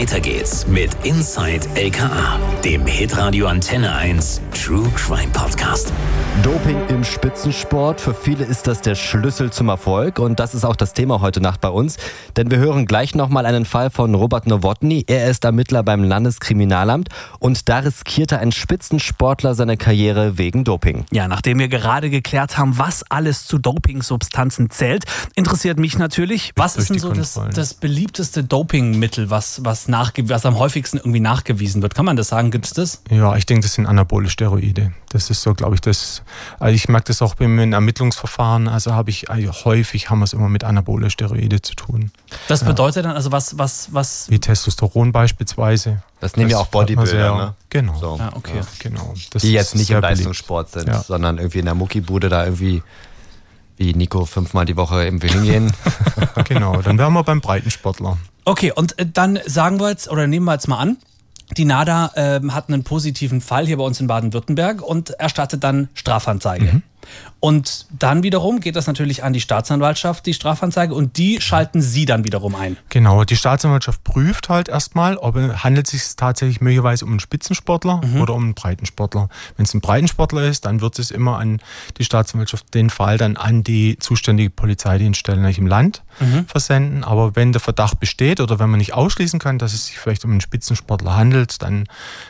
Weiter geht's mit Inside LKA, dem Hitradio Antenne 1 True Crime Podcast. Doping im Spitzensport, für viele ist das der Schlüssel zum Erfolg und das ist auch das Thema heute Nacht bei uns, denn wir hören gleich nochmal einen Fall von Robert Nowotny. Er ist Ermittler beim Landeskriminalamt und da riskierte ein Spitzensportler seine Karriere wegen Doping. Ja, nachdem wir gerade geklärt haben, was alles zu Dopingsubstanzen zählt, interessiert mich natürlich, was ist denn so das beliebteste Dopingmittel, was am häufigsten irgendwie nachgewiesen wird? Kann man das sagen? Gibt es das? Ja, ich denke, das sind anabole Steroide. Das ist so, glaube ich, das. Also ich merke das auch in Ermittlungsverfahren. Also häufig haben wir es immer mit anabole Steroide zu tun. Das bedeutet dann also was? Wie Testosteron beispielsweise. Das nehmen ja auch Bodybuilder, ne? Genau. So. Ah, okay. Ja, genau. Die jetzt nicht im Leistungssport sind, sondern irgendwie in der Muckibude da irgendwie wie Nico 5-mal die Woche irgendwie hingehen. Genau, dann wären wir beim Breitensportler. Okay, und dann nehmen wir jetzt mal an, die NADA hat einen positiven Fall hier bei uns in Baden-Württemberg und erstattet dann Strafanzeige. Mhm. Und dann wiederum geht das natürlich an die Staatsanwaltschaft, die Strafanzeige, und die schalten Sie dann wiederum ein. Genau, die Staatsanwaltschaft prüft halt erstmal, handelt es sich tatsächlich möglicherweise um einen Spitzensportler oder um einen Breitensportler. Wenn es ein Breitensportler ist, dann wird es immer an die Staatsanwaltschaft den Fall dann an die zuständige Polizeidienststelle im Land versenden. Aber wenn der Verdacht besteht oder wenn man nicht ausschließen kann, dass es sich vielleicht um einen Spitzensportler handelt, dann